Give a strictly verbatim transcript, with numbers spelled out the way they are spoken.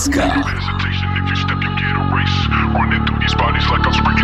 Hesitation, if you step, you get erased. Running through these bodies like I'm spring